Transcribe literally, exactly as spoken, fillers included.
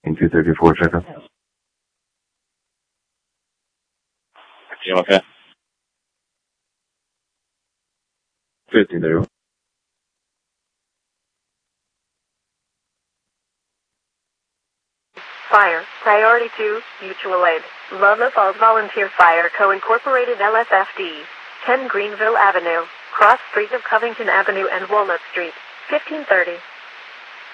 In two thirty-four, check up. You okay? fifteen thirty-one. Fire, priority two, mutual aid. Loma Falls Volunteer Fire Co-Incorporated L S F D. ten Greenville Avenue, cross street of Covington Avenue and Walnut Street, fifteen thirty.